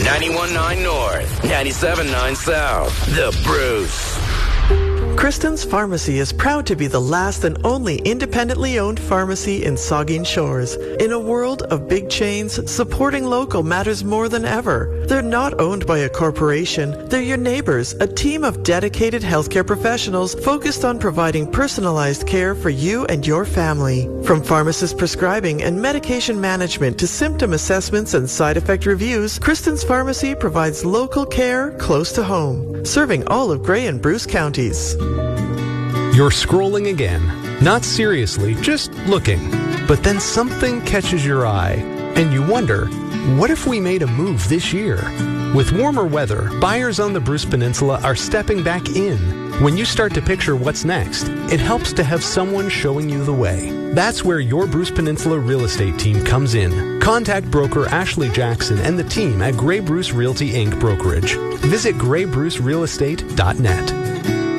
91.9 North, 97.9 South. The Bruce. Kristen's Pharmacy is proud to be the last and only independently owned pharmacy in Saugeen Shores. In a world of big chains, supporting local matters more than ever. They're not owned by a corporation. They're your neighbors, a team of dedicated healthcare professionals focused on providing personalized care for you and your family. From pharmacist prescribing and medication management to symptom assessments and side effect reviews, Kristen's Pharmacy provides local care close to home, serving all of Grey and Bruce counties. You're scrolling again, not seriously, just looking. But then something catches your eye, and you wonder, what if we made a move this year? With warmer weather, buyers on the Bruce Peninsula are stepping back in. When you start to picture what's next, it helps to have someone showing you the way. That's where your Bruce Peninsula real estate team comes in. Contact broker Ashley Jackson and the team at Grey Bruce Realty Inc. Brokerage. Visit GreyBruceRealEstate.net.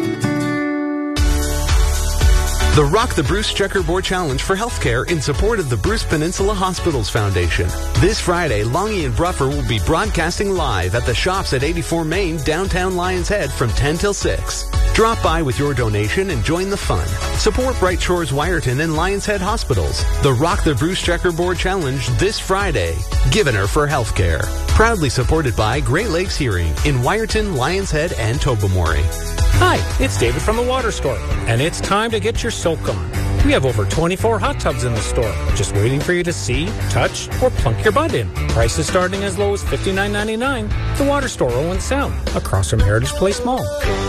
The Rock the Bruce Checkerboard Challenge for Healthcare in support of the Bruce Peninsula Hospitals Foundation. This Friday, Longy and Bruffer will be broadcasting live at the shops at 84 Main, downtown Lions Head from 10 till 6. Drop by with your donation and join the fun. Support Bright Shores, Wyerton, and Lions Head Hospitals. The Rock the Bruce Checkerboard Challenge this Friday. Given her for healthcare. Proudly supported by Great Lakes Hearing in Wyerton, Lions Head, and Tobermory. Hi, it's David from the Water Store, and it's time to get your soak on. We have over 24 hot tubs in the store, just waiting for you to see, touch, or plunk your butt in. Prices starting as low as $59.99. The Water Store, Owen Sound, across from Heritage Place Mall.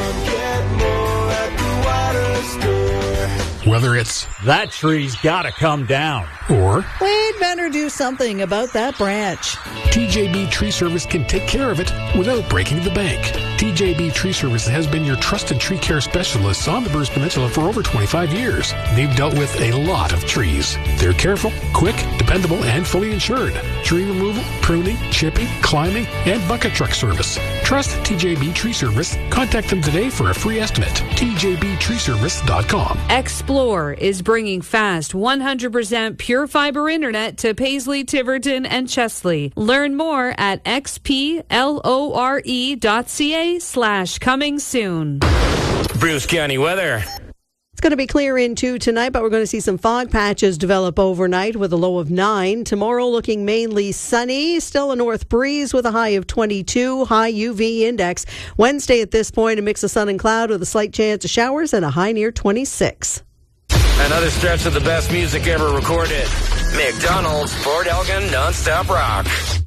Whether it's that tree's gotta come down, or we'd better do something about that branch. TJB Tree Service can take care of it without breaking the bank. TJB Tree Service has been your trusted tree care specialists on the Bruce Peninsula for over 25 years. They've dealt with a lot of trees. They're careful, quick, dependable, and fully insured. Tree removal, pruning, chipping, climbing, and bucket truck service. Trust TJB Tree Service. Contact them today for a free estimate. TJBTreeservice.com. Explore is bringing fast 100% pure fiber internet to Paisley, Tiverton, and Chesley. Learn more at xplore.ca/coming soon. Bruce County weather. It's going to be clear into tonight, but we're going to see some fog patches develop overnight with a low of 9. Tomorrow looking mainly sunny, still a north breeze with a high of 22, high UV index. Wednesday at this point, a mix of sun and cloud with a slight chance of showers and a high near 26. Another stretch of the best music ever recorded. McDonald's, Fort Elgin, nonstop rock.